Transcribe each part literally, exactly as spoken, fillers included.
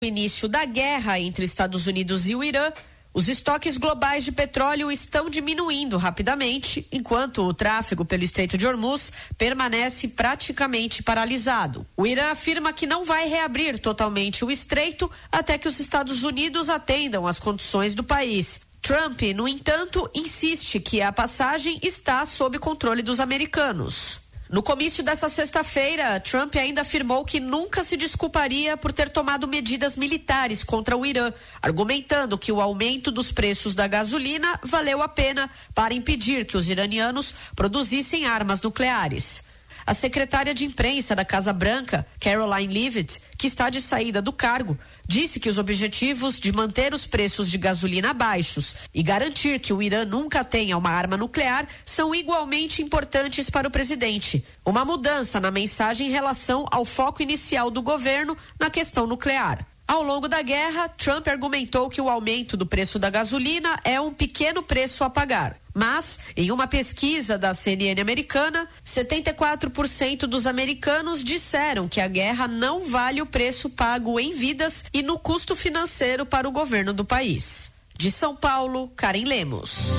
No início da guerra entre Estados Unidos e o Irã, os estoques globais de petróleo estão diminuindo rapidamente, enquanto o tráfego pelo Estreito de Hormuz permanece praticamente paralisado. O Irã afirma que não vai reabrir totalmente o estreito até que os Estados Unidos atendam às condições do país. Trump, no entanto, insiste que a passagem está sob controle dos americanos. No comício dessa sexta-feira, Trump ainda afirmou que nunca se desculparia por ter tomado medidas militares contra o Irã, argumentando que o aumento dos preços da gasolina valeu a pena para impedir que os iranianos produzissem armas nucleares. A secretária de imprensa da Casa Branca, Caroline Leavitt, que está de saída do cargo, disse que os objetivos de manter os preços de gasolina baixos e garantir que o Irã nunca tenha uma arma nuclear são igualmente importantes para o presidente. Uma mudança na mensagem em relação ao foco inicial do governo na questão nuclear. Ao longo da guerra, Trump argumentou que o aumento do preço da gasolina é um pequeno preço a pagar. Mas, em uma pesquisa da C N N americana, setenta e quatro por cento dos americanos disseram que a guerra não vale o preço pago em vidas e no custo financeiro para o governo do país. De São Paulo, Karen Lemos.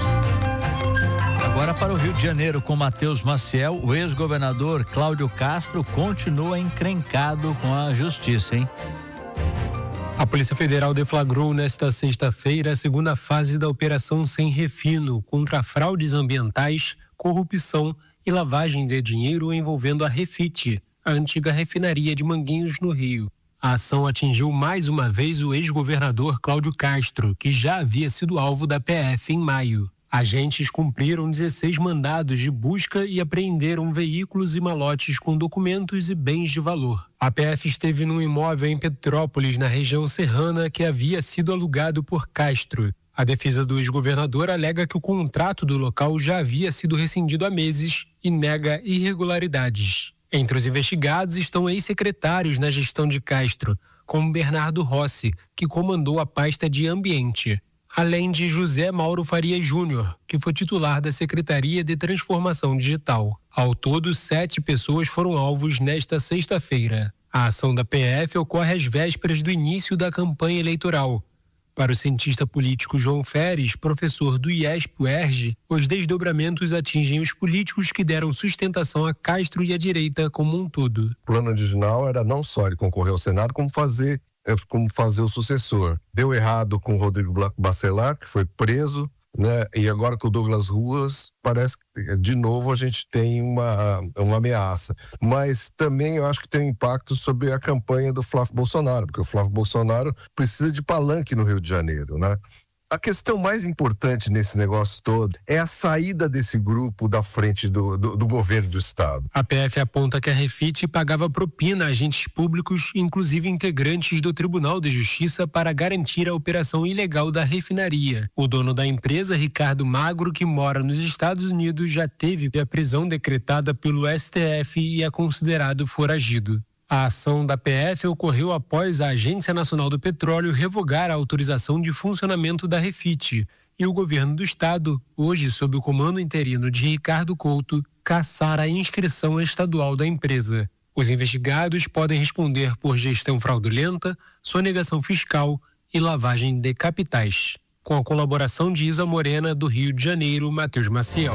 Agora para o Rio de Janeiro, com Matheus Maciel, o ex-governador Cláudio Castro continua encrencado com a justiça, hein? A Polícia Federal deflagrou nesta sexta-feira a segunda fase da Operação Sem Refino contra fraudes ambientais, corrupção e lavagem de dinheiro envolvendo a Refit, a antiga refinaria de Manguinhos, no Rio. A ação atingiu mais uma vez o ex-governador Cláudio Castro, que já havia sido alvo da P F em maio. Agentes cumpriram dezesseis mandados de busca e apreenderam veículos e malotes com documentos e bens de valor. A P F esteve num imóvel em Petrópolis, na região serrana, que havia sido alugado por Castro. A defesa do ex-governador alega que o contrato do local já havia sido rescindido há meses e nega irregularidades. Entre os investigados estão ex-secretários na gestão de Castro, como Bernardo Rossi, que comandou a pasta de Ambiente, além de José Mauro Farias Júnior, que foi titular da Secretaria de Transformação Digital. Ao todo, sete pessoas foram alvos nesta sexta-feira. A ação da P F ocorre às vésperas do início da campanha eleitoral. Para o cientista político João Feres, professor do I E S P-U E R J, os desdobramentos atingem os políticos que deram sustentação a Castro e à direita como um todo. O plano original era não só ele concorrer ao Senado, como fazer como fazer o sucessor. Deu errado com o Rodrigo Bacelar, que foi preso, né? E agora com o Douglas Ruas, parece que de novo a gente tem uma, uma ameaça. Mas também eu acho que tem um impacto sobre a campanha do Flávio Bolsonaro, porque o Flávio Bolsonaro precisa de palanque no Rio de Janeiro, né? A questão mais importante nesse negócio todo é a saída desse grupo da frente do, do, do governo do estado. A P F aponta que a Refit pagava propina a agentes públicos, inclusive integrantes do Tribunal de Justiça, para garantir a operação ilegal da refinaria. O dono da empresa, Ricardo Magro, que mora nos Estados Unidos, já teve a prisão decretada pelo S T F e é considerado foragido. A ação da P F ocorreu após a Agência Nacional do Petróleo revogar a autorização de funcionamento da Refit e o governo do estado, hoje sob o comando interino de Ricardo Couto, cassar a inscrição estadual da empresa. Os investigados podem responder por gestão fraudulenta, sonegação fiscal e lavagem de capitais. Com a colaboração de Isa Morena, do Rio de Janeiro, Matheus Maciel.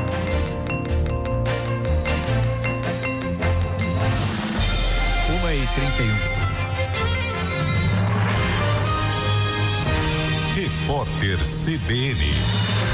trinta e um. Repórter C B N.